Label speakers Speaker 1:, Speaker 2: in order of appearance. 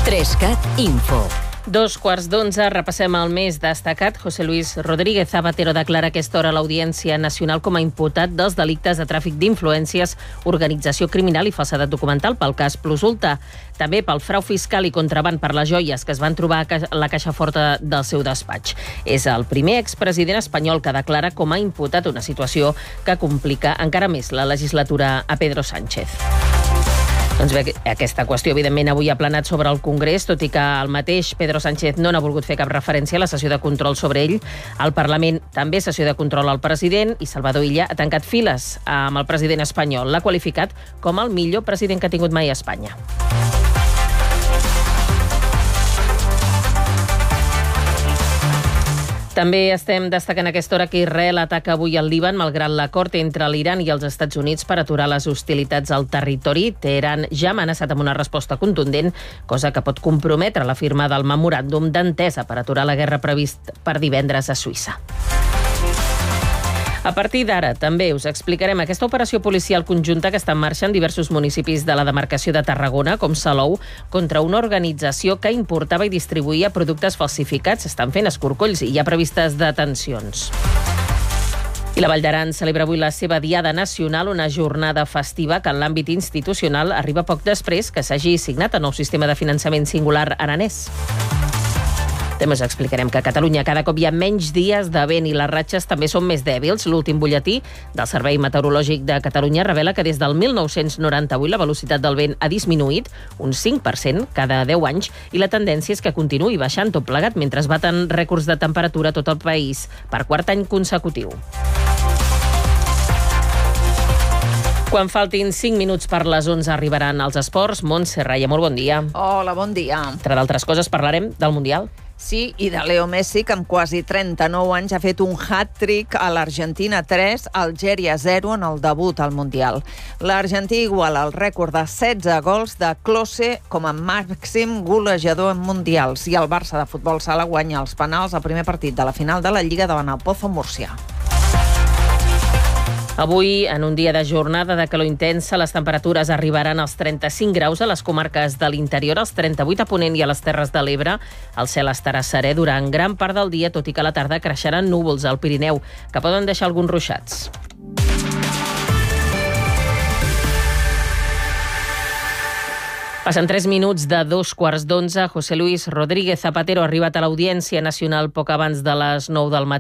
Speaker 1: 3CAT Info.
Speaker 2: 2:15, repassem el més destacat. José Luis Rodríguez Zapatero declara a aquesta hora a l'Audiència Nacional com a imputat dels delictes de tràfic d'influències, organització criminal i falsedat documental pel cas Plus Ultra. També pel frau fiscal i contraban per les joies que es van trobar a la caixa forta del seu despatx. És el primer expresident espanyol que declara com a imputat, una situació que complica encara més la legislatura a Pedro Sánchez. Doncs bé, aquesta qüestió, evidentment, avui ha planat sobre el Congrés, tot i que el mateix Pedro Sánchez no n'ha volgut fer cap referència a la sessió de control sobre ell. Al Parlament també sessió de control al president i Salvador Illa ha tancat files amb el president espanyol. L'ha qualificat com el millor president que ha tingut mai a Espanya. També estem destacant a aquesta hora que Israel ataca avui el Líban, malgrat l'acord entre l'Iran i els Estats Units per aturar les hostilitats al territori. Teheran ja ha amenaçat amb una resposta contundent, cosa que pot comprometre la firma del memoràndum d'entesa per aturar la guerra previst per divendres a Suïssa. A partir d'ara, també us explicarem aquesta operació policial conjunta que està en marxa en diversos municipis de la demarcació de Tarragona, com Salou, contra una organització que importava i distribuïa productes falsificats. Estan fent escorcolls i hi ha previstes detencions. I la Vall d'Aran celebra avui la seva Diada Nacional, una jornada festiva que en l'àmbit institucional arriba poc després que s'hagi signat el nou sistema de finançament singular aranès. També us explicarem que a Catalunya cada cop hi ha menys dies de vent i les ratxes també són més dèbils. L'últim butlletí del Servei Meteorològic de Catalunya revela que des del 1998 la velocitat del vent ha disminuït un 5% cada 10 anys i la tendència és que continuï baixant tot plegat mentre es baten rècords de temperatura a tot el país per quart any consecutiu. Quan faltin 5 minuts per les 11 arribaran els esports. Montse Raya, molt bon dia.
Speaker 3: Hola, bon dia.
Speaker 2: Entre d'altres coses parlarem del Mundial.
Speaker 3: Sí, i de Leo Messi, que amb quasi 39 anys ha fet un hat-trick a l'Argentina 3, Algèria 0 en el debut al Mundial. L'Argentí iguala el rècord de 16 gols de Klose com a màxim golejador en mundials i el Barça de futbol sala guanya els penals al primer partit de la final de la Lliga davant el Pozo Múrcia.
Speaker 2: Avui, en un dia de jornada de calor intensa, les temperatures arribaran als 35 graus a les comarques de l'interior, als 38 a Ponent i a les Terres de l'Ebre. El cel estarà serè durant gran part del dia, tot i que a la tarda creixeran núvols al Pirineu, que poden deixar alguns ruixats. Passen 3 minuts de 2:15. José Luis Rodríguez Zapatero ha arribat a l'Audiència Nacional poc abans de les 9 del matí.